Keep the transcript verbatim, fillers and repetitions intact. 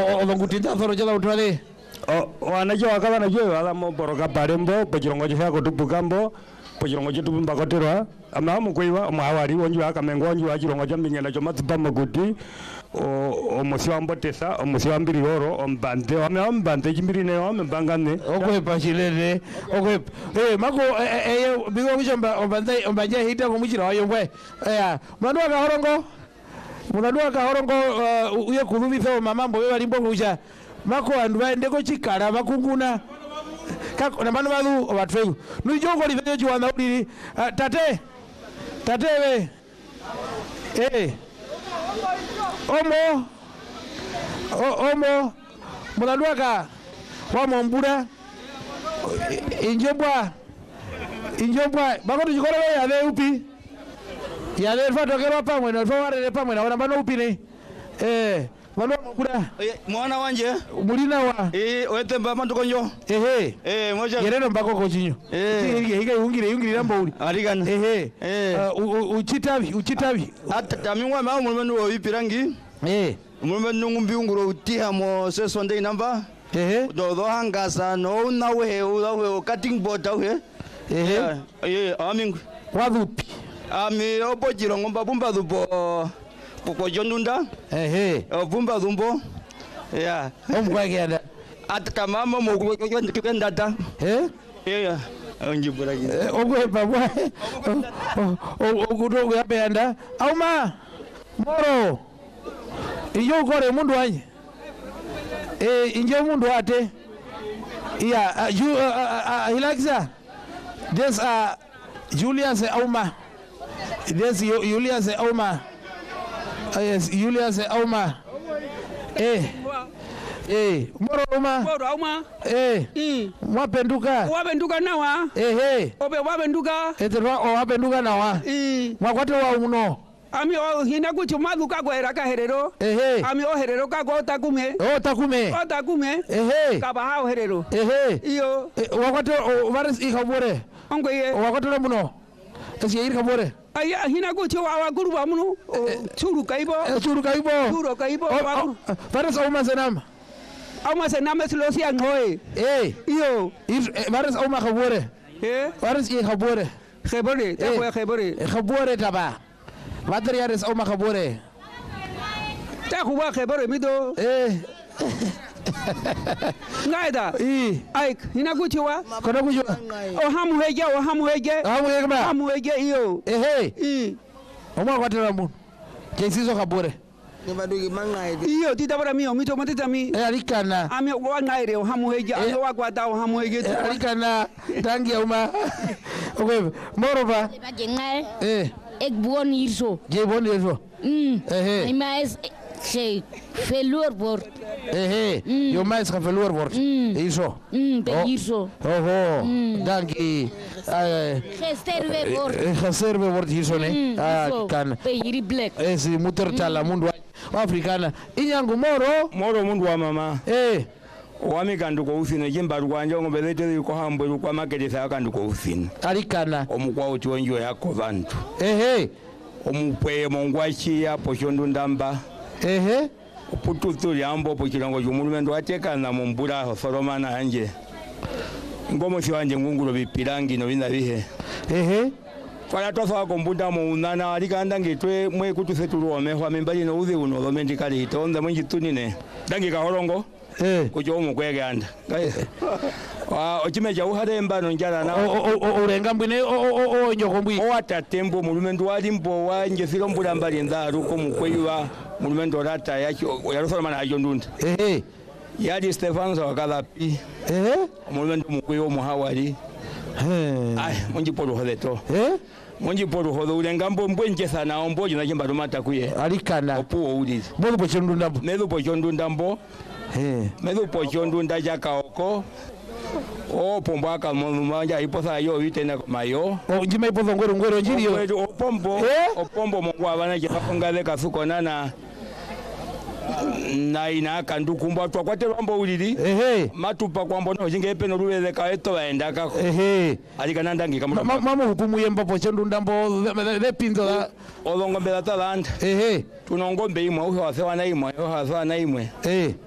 o longutinda thoro jala utwale o anajo akala na jo ala mo boroka parembo pochirongo chya ko tupukambo pochirongo chetu mbakoterwa ama mukoiwa mwawari wonju akamengo wonju achirongo chambinya na chomatpa maguti o musiwambo tesa o musiwambiri oro o mbande o mbande chimbiri ne o mbangane okwe pachilele okwe eh mako eh bigo kuchamba o mbande o mbanje hita ko muchira wayo kwe eh mwandu ka horongo mwandu ka horongo uye kulubitho mamambo we balimbo kucha mako andu baende ko chikala bakunguna kako na banu balu obatwe nujongo liveyo chiwana uliri tate tate we eh omo o, omo mulanduaka wa mombura injobwa injobwa bakoto chikolo ya le upi ya le fato kero pamwe no faware pamwe na wana bano upi ne eh bano mombura mwana wanje mulina wa eh wete mbama tukonyo ehe eh moja yereno mbako kochinyo eh higa yungire yungire rambo arigana ehe eh uchitabi uchitabi ata tamingwa ma mulmenu oyipirangi eh mulmenu ngumbiunguro utiha mo sesonde namba ehe do do hangasa no na we we cutting board we ehe eh aming wadupi ami opojiro ngomba bumba dupo poko jondunda ehe obumba dumbo ya omkwagenda ata mama mo kwendata eh eh onjiburagi ogwe babwa ogudo yapenda auma moro iyo gore mundu wanye eh inje mundu ate ya you hilaxa this uh Julius auma this Julius auma yes Julius auma eh eh moro uma moro uma eh mm mwapenduka wapenduka nawa eh eh obe wapenduka etwa o wapenduka nawa mm mwakwate wa uno ami o hina kuchu maduka gwera ka herero ehe ami o herero ka go takume o takume o takume ehe ka ba ha herero ehe iyo wakwate o varis ikhabore ongoye wakwate lo muno esi yiri khabore aya hina kuchu wa wa guru ba muno churu kaibo churu kaibo churu kaibo varis o masenama ama se name silo si angoe eh iyo varis o ma khabore eh varis i khabore khabore ta ko khabore khabore taba Madre yaris o ma khabore ta ko wa khabore mido eh ngaida i ai hina kuchu wa kono kuju o hamu heje o hamu heje hamu heje ba hamu heje iyo ehe i o ma kwate lo muno kesizo khabore Nibadugi mangaide. iyo titabara mi omito matita mi eh alikana ami wa ngaire o hamu heje ami wa kwata o hamu heje alikana tangi ya uma okay moroba Bagengal eh ek buon irso je bon irso mm eh mais c'est felur bord eh yo mais ka felur bord irso mm be irso oh danki eh gesterve bord gesterve bord irso ne ah kan be iri black eh si mutertala mundu africana inyangu moro moro mundu wa mama eh wami kandu ko ufine jimba rwanja ngo belete ko hambo ko makedisa kandu ko ufine alikana omukwa utionjo yako bantu ehe omupwe mongwachi ya pochondo ndamba ehe opututu yambo pochirango jumulumendo atekana mumbura ho soromana anje ngomo siwanje ngunguro bipirangi no bina bihe ehe Fala tofa kombuda mu unana alikanda ngitwe mwe kutusetulu omeho amembali no uzi uno lomendi kali tonda mwinji tunine dangi ka horongo eh kujo mu kweganda gaye wa ochimeja uharemba no njala na o urenga mbine o o nyoko mbwi o atatembo mulumendo wali mbo wanje filo mbula mbali ndaru ko mukweyiwa mulumendo rata yacho yarosala mana ajo ndunda eh yadi Stefano wakalapi eh mulumendo mukweyo muhawali eh ai munji polo hodeto eh munji polo hodo ulenga mbo mbwenje sana omboji na jimba rumata kuye alikana opuo ulizi bodo pochondo ndambo medu pochondo ndambo eh medu pochondo ndaja kaoko o pombo aka manja iposa yo vitena mayo o njima iposa ngwero ngwero njiriyo o pombo o pombo mongwa abana je ngale kasuko nana na ina kandukumba twa kwate rombo ulili ehe matupa kwambo no jinge peno ruwele ka eto baenda ka ehe alikana ndangi kama mama hupumu yemba pochondo ndambo le pindo la olongombe la talanda ehe tunongombe imwe uho asewa na imwe uho asewa na imwe eh